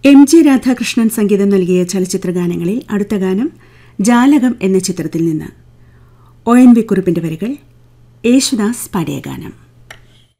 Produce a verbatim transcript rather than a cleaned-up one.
M G Radhakrishnan സംഗീതം നൽകിയ ചലച്ചിത്രഗാനങ്ങളിൽ അടുത്ത ഗാനം ജാലകം എന്ന ചിത്രത്തിൽ നിന്ന് ഒ എൻ വി കുറുപ്പിന്റെ വരികൾ യേശുദാസ് പാടിയ ഗാനം.